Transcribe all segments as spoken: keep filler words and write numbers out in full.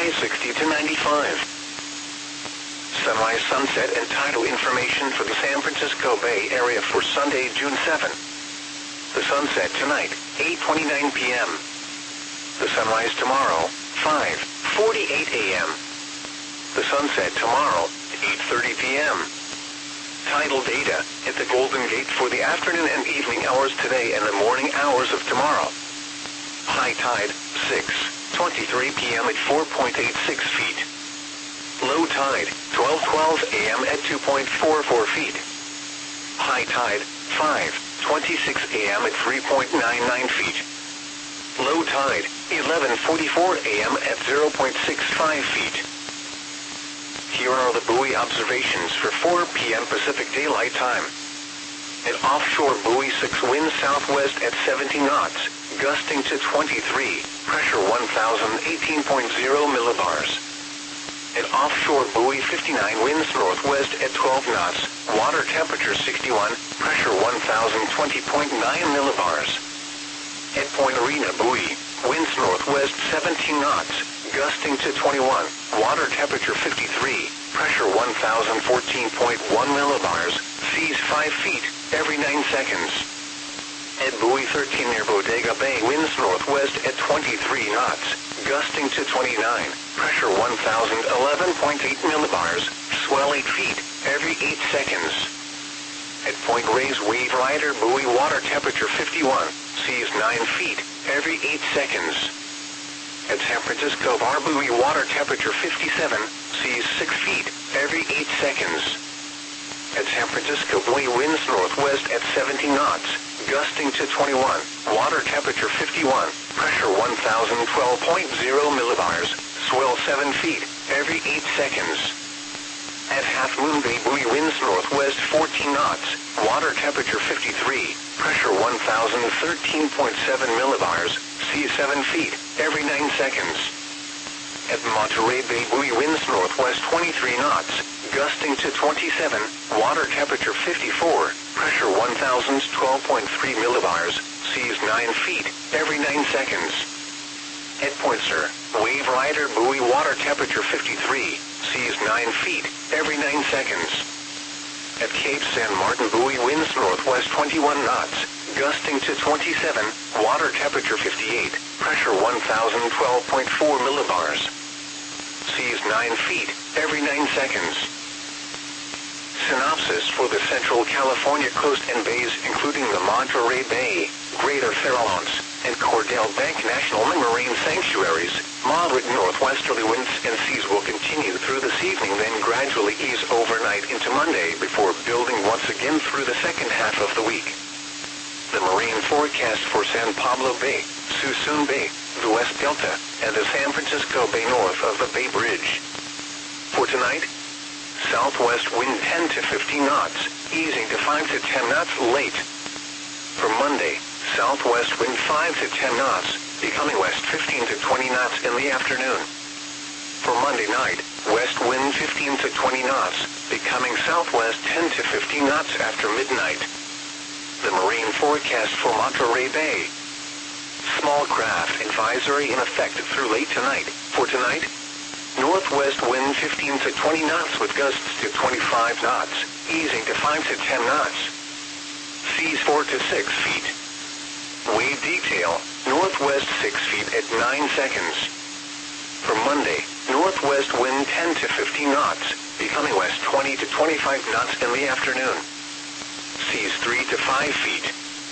high sixty to ninety-five. Sunrise, sunset, and tidal information for the San Francisco Bay Area for Sunday, June seventh. The sunset tonight, eight twenty-nine p m The sunrise tomorrow, five forty-eight a m The sunset tomorrow, eight thirty p m Tidal data at the Golden Gate for the afternoon and evening hours today and the morning hours of tomorrow. High tide, six twenty-three p m at four point eight six feet. Low tide, twelve twelve a m at two point four four feet. High tide, five twenty-six a m at three point nine nine feet. Low tide, eleven forty-four a m at zero point six five feet. Here are the buoy observations for four p m Pacific Daylight Time. An offshore buoy six wind southwest at seventy knots, gusting to twenty-three, pressure one thousand eighteen point zero millibars. An offshore buoy fifty-nine winds northwest at twelve knots, water temperature sixty-one, pressure one thousand twenty point nine millibars. At Point Arena buoy, winds northwest seventeen knots, gusting to twenty-one, water temperature fifty-three, pressure one thousand fourteen point one millibars, seas five feet every nine seconds. At buoy thirteen near Bodega Bay, winds northwest at twenty-three knots, gusting to twenty-nine, pressure one thousand eleven point eight millibars, swell eight feet every eight seconds. At Point Reyes Wave Rider buoy, water temperature fifty-one, seas nine feet every eight seconds. At San Francisco Bar buoy, water temperature fifty-seven, seas six feet every eight seconds. At San Francisco buoy, winds northwest at seventy knots, gusting to twenty-one, water temperature fifty-one, pressure one thousand twelve point zero millibars, swell seven feet every eight seconds. At Half Moon Bay buoy, winds northwest fourteen knots, water temperature fifty-three, pressure one thousand thirteen point seven millibars, seas seven feet every nine seconds. At Monterey Bay buoy, winds northwest twenty-three knots, gusting to twenty-seven, water temperature fifty-four, pressure one thousand twelve point three millibars, seas nine feet every nine seconds. At Point Sur, Wave Rider buoy, water temperature fifty-three, seas nine feet every nine seconds. At Cape San Martin buoy, winds northwest twenty-one knots, gusting to twenty-seven, water temperature fifty-eight, pressure one thousand twelve point four millibars, seas nine feet every nine seconds. Synopsis for the Central California coast and bays, including the Monterey Bay, Greater Farallones, and Cordell Bank National Marine Sanctuaries. Moderate northwesterly winds and seas will continue through this evening, then gradually ease overnight into Monday before building once again through the second half of the week. The marine forecast for San Pablo Bay, Suisun Bay, the West Delta, and the San Francisco Bay north of the Bay Bridge. For tonight, southwest wind ten to fifteen knots, easing to five to ten knots late. For Monday, southwest wind five to ten knots, becoming west fifteen to twenty knots in the afternoon. For Monday night, west wind fifteen to twenty knots, becoming southwest ten to fifteen knots after midnight. The marine forecast for Monterey Bay. Small craft advisory in effect through late tonight. For tonight, northwest wind fifteen to twenty knots with gusts to twenty-five knots, easing to five to ten knots. Seas four to six feet. Wave detail, northwest six feet at nine seconds. For Monday, northwest wind ten to fifteen knots, becoming west twenty to twenty-five knots in the afternoon. Seas three to five feet.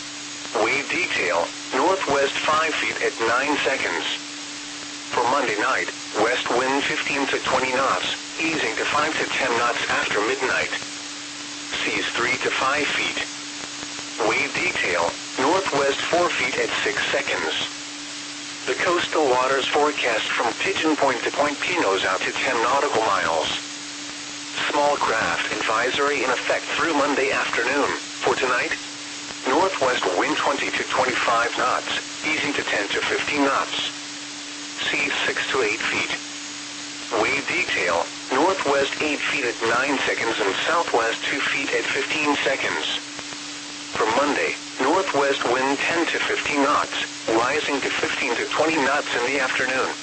Wave detail, northwest five feet at nine seconds. For Monday night, west wind fifteen to twenty knots, easing to five to ten knots after midnight. Seas three to five feet. Wave detail, northwest four feet at six seconds. The coastal waters forecast from Pigeon Point to Point Pinos out to ten nautical miles. Small craft advisory in effect through Monday afternoon. For tonight, northwest wind twenty to twenty-five knots, easing to ten to fifteen knots. Seas six to eight feet. Wave detail, northwest eight feet at nine seconds and southwest two feet at fifteen seconds. For Monday, northwest wind ten to fifteen knots, rising to fifteen to twenty knots in the afternoon.